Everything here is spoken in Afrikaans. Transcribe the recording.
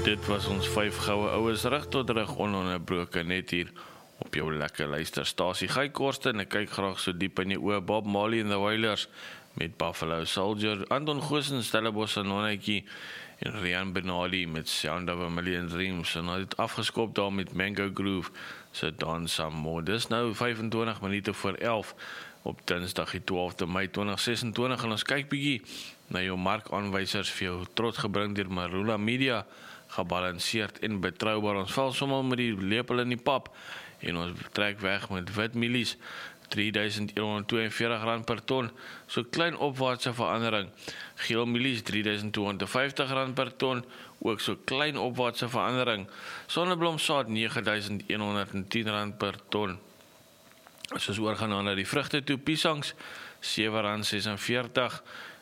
Dit was ons 5 goue oues rug tot rug ononderbroke net hier op jou lekker luisterstasie. Guy Korsten, ek kyk graag so diep in die oë. Bob Marley and the Wailers met Buffalo Soldier, Anton Goosen, Stellenbosch en Nonnetjie en Rian Benali met Sound of a Million Dreams en het afgeskop daar met Mango Groove se Dance Some More. Dis nou 25 minute voor 11 op Dinsdag die 12de Mei 2026 en ons kyk bietjie na jou markaanwysers vir jou trots gebring deur Marula Media, gebalanseerd en betroubaar. Ons val sommer met die lepel in die pap en ons trek weg met wit mielies, R3.142 per ton, so klein opwaartse verandering. Geel mielies R3.250 per ton, ook so klein opwaartse verandering. Sonneblomsaad R9.110 per ton. As ons oorgaan na die vrugte toe, piesangs R7.46,